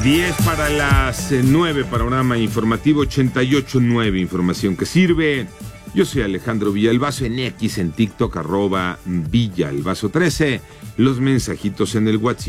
10 para las 9, panorama informativo 88.9, información que sirve. Yo soy Alejandro Villalbazo, en X, en TikTok, @Villalbazo13. Los mensajitos en el WhatsApp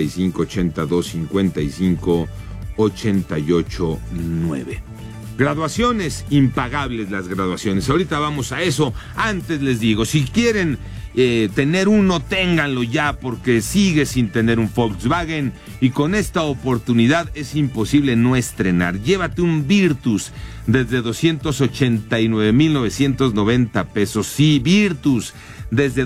5582558889. Graduaciones, impagables las graduaciones. Ahorita vamos a eso. Antes les digo, si quieren tener uno, ténganlo ya, porque sigue sin tener un Volkswagen y con esta oportunidad es imposible no estrenar. Llévate un Virtus desde 289,990 pesos. Sí, Virtus desde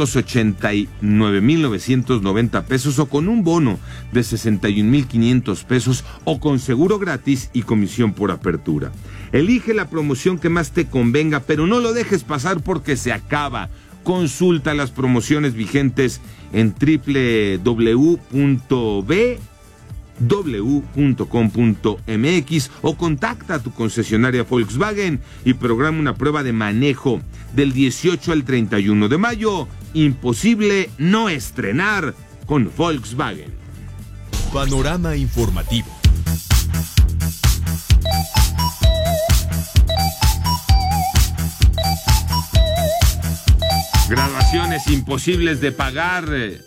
289,990 pesos, o con un bono de 61,500 pesos, o con seguro gratis y comisión por apertura. Elige la promoción que más te convenga, pero no lo dejes pasar porque se acaba. Consulta las promociones vigentes en www.bw.com.mx o contacta a tu concesionaria Volkswagen y programa una prueba de manejo del 18 al 31 de mayo. Imposible no estrenar con Volkswagen. Panorama informativo. Graduaciones imposibles de pagar.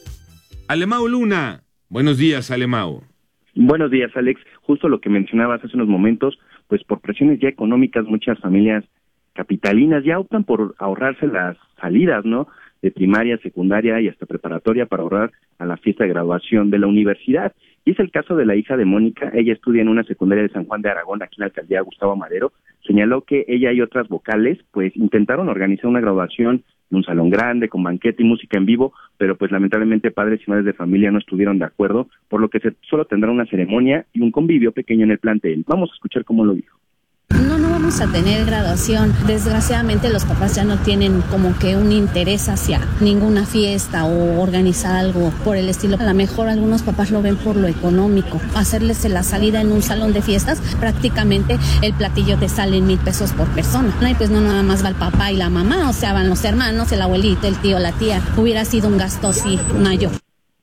Alemao Luna. Buenos días, Alemao. Buenos días, Alex. Justo lo que mencionabas hace unos momentos, pues por presiones ya económicas, muchas familias capitalinas ya optan por ahorrarse las salidas, ¿no?, de primaria, secundaria y hasta preparatoria para ahorrar a la fiesta de graduación de la universidad. Y es el caso de la hija de Mónica. Ella estudia en una secundaria de San Juan de Aragón, aquí en la alcaldía Gustavo Madero. Señaló que ella y otras vocales pues intentaron organizar una graduación en un salón grande, con banquete y música en vivo, pero pues lamentablemente padres y madres de familia no estuvieron de acuerdo, por lo que solo tendrá una ceremonia y un convivio pequeño en el plantel. Vamos a escuchar cómo lo dijo. No vamos a tener graduación. Desgraciadamente los papás ya no tienen como que un interés hacia ninguna fiesta o organizar algo por el estilo. A lo mejor algunos papás lo ven por lo económico. Hacerles la salida en un salón de fiestas, prácticamente el platillo te sale en 1,000 pesos por persona. Y pues no nada más va el papá y la mamá, o sea, van los hermanos, el abuelito, el tío, la tía. Hubiera sido un gasto así mayor.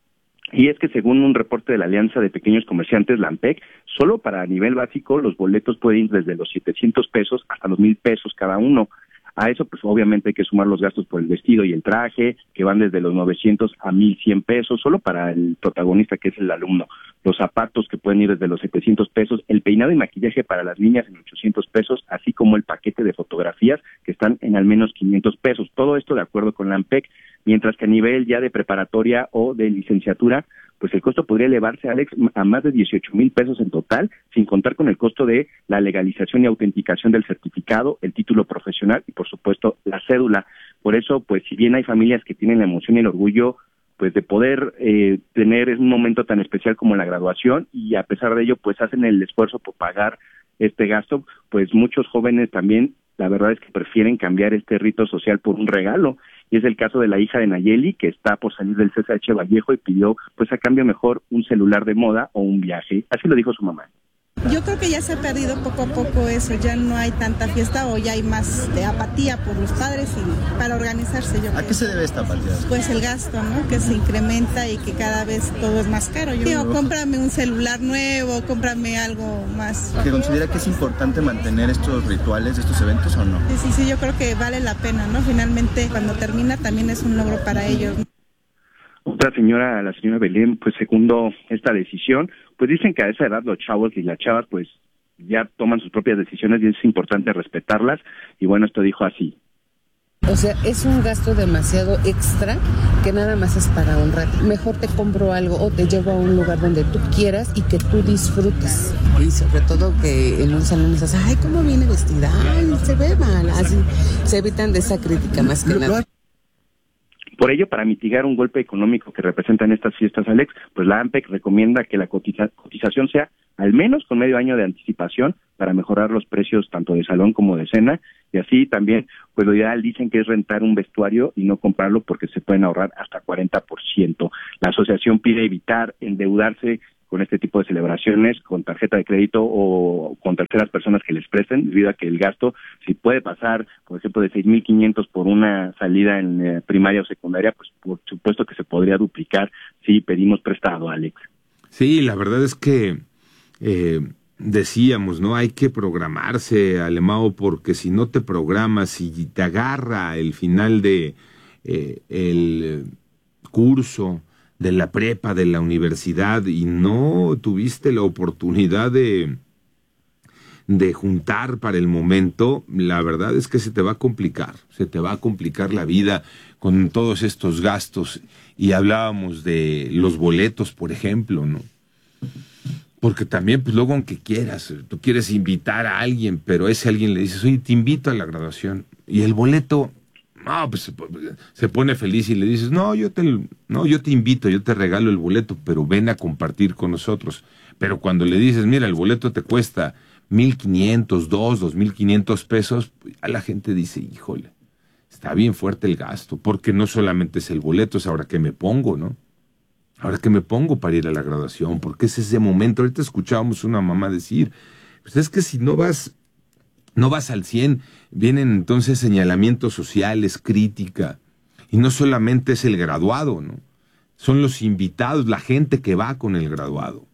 Y es que según un reporte de la Alianza de Pequeños Comerciantes, la AMPEC, solo para nivel básico los boletos pueden ir desde los 700 pesos hasta los 1,000 pesos cada uno. A eso pues obviamente hay que sumar los gastos por el vestido y el traje, que van desde los 900 a 1,100 pesos, solo para el protagonista, que es el alumno. Los zapatos, que pueden ir desde los 700 pesos, el peinado y maquillaje para las niñas en 800 pesos, así como el paquete de fotografías, que están en al menos 500 pesos. Todo esto de acuerdo con la AMPEC, mientras que a nivel ya de preparatoria o de licenciatura, pues el costo podría elevarse, Alex, a más de 18,000 pesos en total, sin contar con el costo de la legalización y autenticación del certificado, el título profesional y, por supuesto, la cédula. Por eso, pues, si bien hay familias que tienen la emoción y el orgullo, pues, de poder tener un momento tan especial como la graduación, y a pesar de ello, pues, hacen el esfuerzo por pagar este gasto, pues, muchos jóvenes también, la verdad es que prefieren cambiar este rito social por un regalo. Y es el caso de la hija de Nayeli, que está por salir del CCH Vallejo y pidió, pues a cambio mejor, un celular de moda o un viaje. Así lo dijo su mamá. Yo creo que ya se ha perdido poco a poco eso, ya no hay tanta fiesta o ya hay más de apatía por los padres y para organizarse, yo creo. ¿A qué se debe esta apatía? Pues el gasto, ¿no?, que se incrementa y que cada vez todo es más caro. Yo digo, cómprame un celular nuevo, cómprame algo más. ¿Que considera que es importante mantener estos rituales, estos eventos o no? Sí, yo creo que vale la pena, ¿no? Finalmente, cuando termina también es un logro para ellos. Otra señora, la señora Belén, pues secundó esta decisión. Pues dicen que a esa edad los chavos y las chavas pues ya toman sus propias decisiones y es importante respetarlas. Y bueno, esto dijo así. O sea, es un gasto demasiado extra que nada más es para un rato. Mejor te compro algo o te llevo a un lugar donde tú quieras y que tú disfrutes. Y sobre todo que en un salón dices, ay, ¿cómo viene vestida? Ay, se ve mal. Así se evitan de esa crítica más que nada. Por ello, para mitigar un golpe económico que representan estas fiestas, Alex, pues la AMPEC recomienda que la cotización sea al menos con medio año de anticipación para mejorar los precios tanto de salón como de cena, y así también, pues lo ideal dicen que es rentar un vestuario y no comprarlo porque se pueden ahorrar hasta 40%. La asociación pide evitar endeudarse con este tipo de celebraciones con tarjeta de crédito o con terceras personas que les presten, debido a que el gasto, si puede pasar, por ejemplo, de 6,500 por una salida en primaria o secundaria, pues por supuesto que se podría duplicar si pedimos prestado, Alex. Sí, la verdad es que decíamos, ¿no? Hay que programarse, Alemão, porque si no te programas y te agarra el final de el curso de la prepa, de la universidad, y no tuviste la oportunidad de juntar para el momento, la verdad es que se te va a complicar la vida con todos estos gastos. Y hablábamos de los boletos, por ejemplo, ¿no? Porque también, pues luego aunque quieras, tú quieres invitar a alguien, pero a ese alguien le dices, oye, te invito a la graduación, y el boleto, no, pues se pone feliz y le dices, yo te invito, yo te regalo el boleto, pero ven a compartir con nosotros. Pero cuando le dices, mira, el boleto te cuesta 1,500, 2,500 pesos, a la gente dice, híjole, está bien fuerte el gasto, porque no solamente es el boleto, es ahora que me pongo, ¿no? Ahora que me pongo para ir a la graduación, porque es ese momento. Ahorita escuchábamos una mamá decir, pues es que si no vas al 100, vienen entonces señalamientos sociales, crítica, y no solamente es el graduado, ¿no? Son los invitados, la gente que va con el graduado.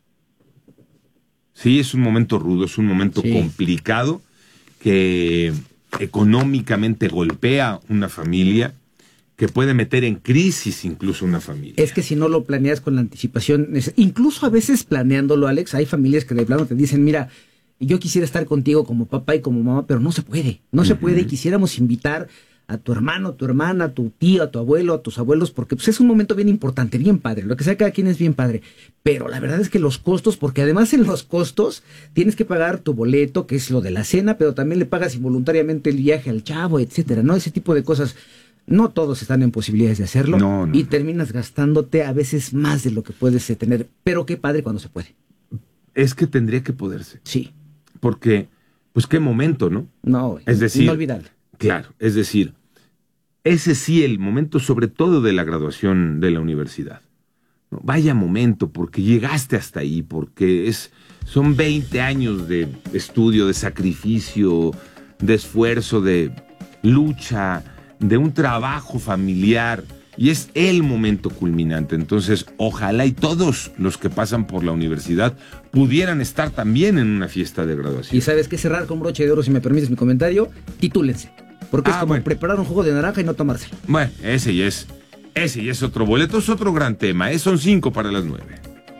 Sí, es un momento rudo, es un momento complicado que económicamente golpea una familia, que puede meter en crisis incluso una familia. Es que si no lo planeas con la anticipación, incluso a veces planeándolo, Alex, hay familias que de plano te dicen, mira, yo quisiera estar contigo como papá y como mamá, pero no se puede, se puede, y quisiéramos invitar a tu hermano, a tu hermana, a tu tío, a tu abuelo, a tus abuelos, porque pues es un momento bien importante, bien padre, lo que sea cada quien es bien padre, pero la verdad es que los costos, porque además en los costos tienes que pagar tu boleto, que es lo de la cena, pero también le pagas involuntariamente el viaje al chavo, etcétera, ¿no? Ese tipo de cosas. No todos están en posibilidades de hacerlo, y terminas gastándote a veces más de lo que puedes tener, pero qué padre cuando se puede. Es que tendría que poderse. Sí. Porque, pues qué momento, ¿no? No, es decir, inolvidable. Claro, es decir, ese sí el momento sobre todo de la graduación de la universidad. ¿No? Vaya momento, porque llegaste hasta ahí, porque son 20 años de estudio, de sacrificio, de esfuerzo, de lucha, de un trabajo familiar, y es el momento culminante. Entonces, ojalá y todos los que pasan por la universidad pudieran estar también en una fiesta de graduación. Y sabes qué, cerrar con broche de oro, si me permites mi comentario, titúlense, porque es como preparar un jugo de naranja y no tomárselo. Bueno, ese ya es otro boleto, es otro gran tema, son 5 para las 9.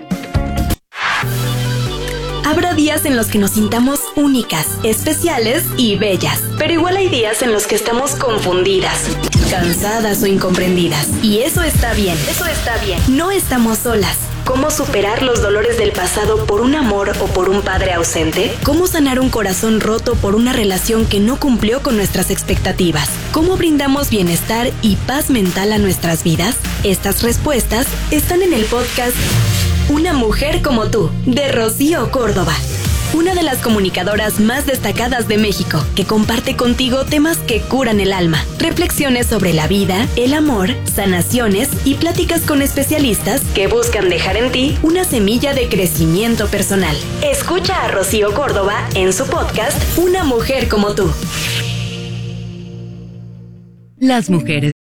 Habrá días en los que nos sintamos únicas, especiales y bellas. Pero igual hay días en los que estamos confundidas, cansadas o incomprendidas. Y eso está bien. No estamos solas. ¿Cómo superar los dolores del pasado por un amor o por un padre ausente? ¿Cómo sanar un corazón roto por una relación que no cumplió con nuestras expectativas? ¿Cómo brindamos bienestar y paz mental a nuestras vidas? Estas respuestas están en el podcast Una mujer como tú, de Rocío Córdoba. Una de las comunicadoras más destacadas de México, que comparte contigo temas que curan el alma, reflexiones sobre la vida, el amor, sanaciones y pláticas con especialistas que buscan dejar en ti una semilla de crecimiento personal. Escucha a Rocío Córdoba en su podcast Una mujer como tú. Las mujeres